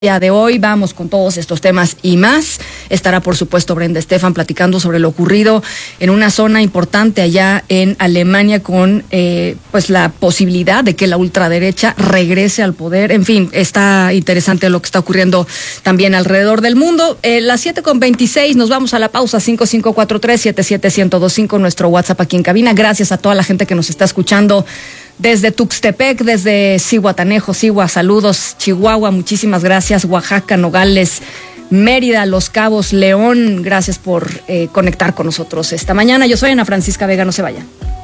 día de hoy vamos con todos estos temas y más. Estará, por supuesto, Brenda Estefan platicando sobre lo ocurrido en una zona importante allá en Alemania con pues la posibilidad de que la ultraderecha regrese al poder. En fin, está interesante lo que está ocurriendo también alrededor del mundo. Las 7:26, nos vamos a la pausa. 5543-77125, nuestro WhatsApp aquí en cabina. Gracias a toda la gente que nos está escuchando desde Tuxtepec, desde Zihuatanejo, saludos, Chihuahua, muchísimas gracias, Oaxaca, Nogales, Mérida, Los Cabos, León, gracias por conectar con nosotros esta mañana. Yo soy Ana Francisca Vega, no se vayan.